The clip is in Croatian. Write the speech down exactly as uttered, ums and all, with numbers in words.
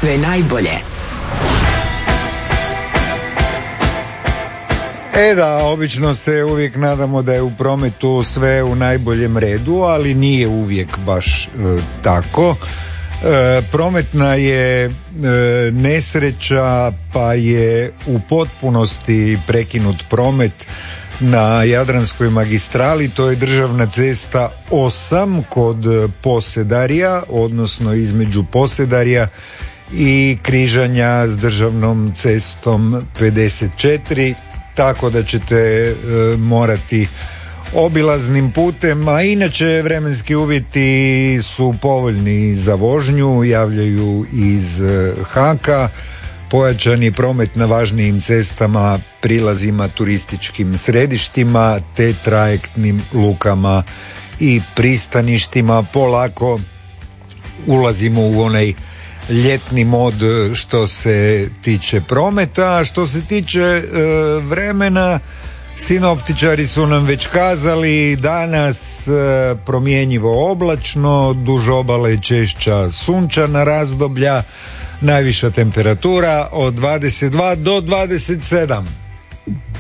Sve najbolje. E da, obično se uvijek nadamo da je u prometu sve u najboljem redu, ali nije uvijek baš e, tako. E, prometna je e, nesreća, pa je u potpunosti prekinut promet na Jadranskoj magistrali, to je državna cesta osam kod Posedarja, odnosno između Posedarja i križanja s državnom cestom pedeset četiri, tako da ćete e, morati obilaznim putem, a inače vremenski uvjeti su povoljni za vožnju, javljaju iz Haka, pojačani promet na važnijim cestama, prilazima turističkim središtima te trajektnim lukama i pristaništima. Polako ulazimo u onaj ljetni mod što se tiče prometa, a što se tiče e, vremena, sinoptičari su nam već kazali danas e, promjenjivo oblačno, duž obale češća sunčana razdoblja, najviša temperatura od dvadeset dva do dvadeset sedam.